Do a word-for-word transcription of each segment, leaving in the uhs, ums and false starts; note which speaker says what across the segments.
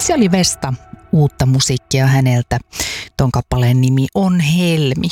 Speaker 1: Se oli Vesta, uutta musiikkia häneltä. Ton kappaleen nimi on Helmi.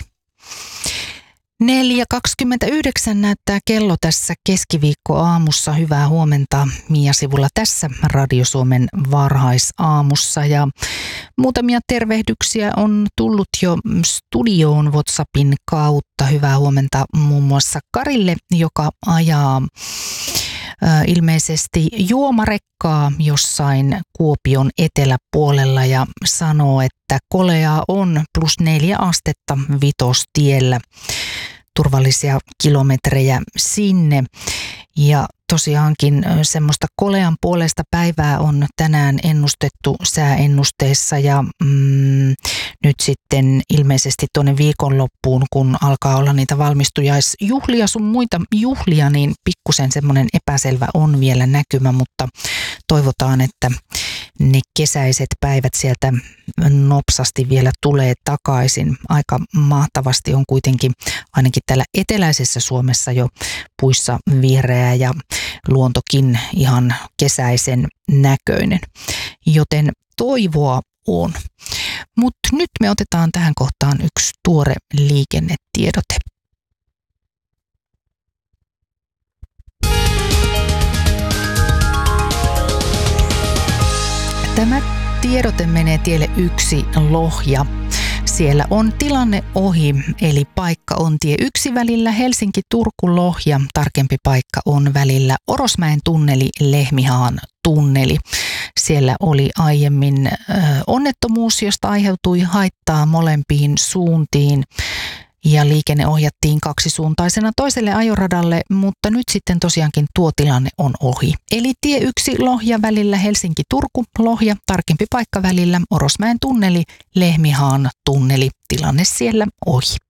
Speaker 1: neljä kaksikymmentäyhdeksän näyttää kello tässä keskiviikkoaamussa. Hyvää huomenta Mia Sivula tässä Radio Suomen varhaisaamussa. Ja muutamia tervehdyksiä on tullut jo studioon WhatsAppin kautta. Hyvää huomenta muun muassa Karille, joka ajaa ilmeisesti juomarekkaa jossain Kuopion eteläpuolella ja sanoo, että koleaa on plus neljä astetta Vitostiellä. Turvallisia kilometrejä sinne. Ja tosiaankin semmoista kolean puolesta päivää on tänään ennustettu sääennusteessa ja mm, nyt sitten ilmeisesti tuonne viikonloppuun, kun alkaa olla niitä valmistujaisjuhlia sun muita juhlia, niin pikkusen semmoinen epäselvä on vielä näkymä, mutta toivotaan, että ne kesäiset päivät sieltä nopsasti vielä tulee takaisin. Aika mahtavasti on kuitenkin ainakin täällä eteläisessä Suomessa jo puissa vihreää ja luontokin ihan kesäisen näköinen, joten toivoa on. Mutta nyt me otetaan tähän kohtaan yksi tuore liikennetiedote. Tämä tiedote menee tielle yksi Lohja. Siellä on tilanne ohi, eli paikka on tie yksi välillä Helsinki-Turku-Lohja. Tarkempi paikka on välillä Orosmäen tunneli, Lehmihaan tunneli. Siellä oli aiemmin ö, onnettomuus, josta aiheutui haittaa molempiin suuntiin. Ja liikenne ohjattiin kaksisuuntaisena toiselle ajoradalle, mutta nyt sitten tosiaankin tuo tilanne on ohi. Eli tie yksi Lohja välillä Helsinki-Turku, Lohja, tarkempi paikka välillä Orosmäen tunneli, Lehmihaan tunneli, tilanne siellä ohi.